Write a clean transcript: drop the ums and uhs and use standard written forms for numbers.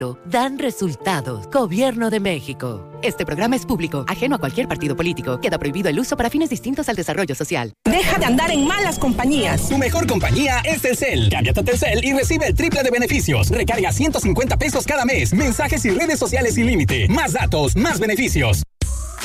dan resultados. Gobierno de México. Este programa es público, ajeno a cualquier partido político. Queda prohibido el uso para fines distintos al desarrollo social. Deja de andar en malas compañías. Tu mejor compañía es Telcel. Cámbiate a Telcel y recibe el triple de beneficios. Recarga $150 cada mes. Mensajes y redes sociales sin límite. Más datos, más beneficios.